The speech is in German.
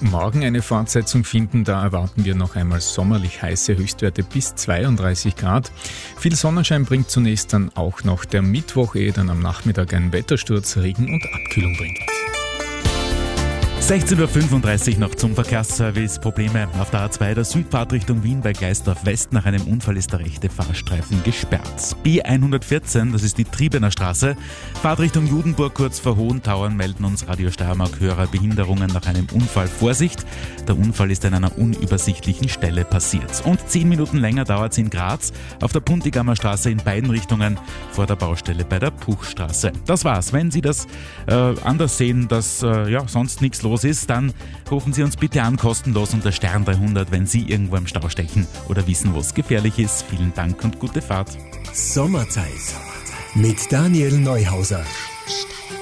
morgen eine Fortsetzung finden. Da erwarten wir noch einmal sommerlich heiße Höchstwerte bis 32 Grad. Viel Sonnenschein bringt zunächst dann auch noch der Mittwoch, ehe dann am Nachmittag ein Wettersturz Regen und Abkühlung bringt. 16.35 Uhr noch zum Verkehrsservice. Probleme auf der A2 der Südfahrt Richtung Wien bei Gleisdorf West. Nach einem Unfall ist der rechte Fahrstreifen gesperrt. B114, das ist die Triebener Straße. Fahrt Richtung Judenburg kurz vor Hohentauern melden uns Radio Steiermark-Hörer Behinderungen nach einem Unfall. Vorsicht, der Unfall ist an einer unübersichtlichen Stelle passiert. Und 10 Minuten länger dauert es in Graz auf der Puntigammer Straße in beiden Richtungen vor der Baustelle bei der Puchstraße. Das war's. Wenn Sie das anders sehen, dass sonst nichts los ist, dann rufen Sie uns bitte an, kostenlos unter Stern 300, wenn Sie irgendwo im Stau stechen oder wissen, wo es gefährlich ist. Vielen Dank und gute Fahrt. Sommerzeit mit Daniel Neuhauser.